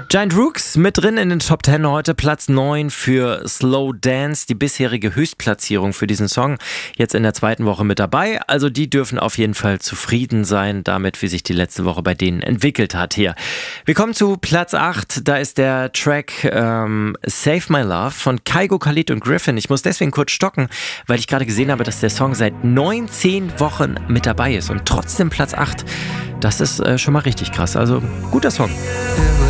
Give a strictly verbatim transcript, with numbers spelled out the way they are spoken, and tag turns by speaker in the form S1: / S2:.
S1: Giant Rooks mit drin in den Top Ten heute, Platz neun für Slow Dance, die bisherige Höchstplatzierung für diesen Song, jetzt in der zweiten Woche mit dabei. Also die dürfen auf jeden Fall zufrieden sein damit, wie sich die letzte Woche bei denen entwickelt hat hier. Wir kommen zu Platz acht, da ist der Track ähm, Save My Love von Kygo, Khalid und Griffin. Ich muss deswegen kurz stocken, weil ich gerade gesehen habe, dass der Song seit neunzehn Wochen mit dabei ist und trotzdem Platz acht. Das ist äh, schon mal richtig krass, also guter Song.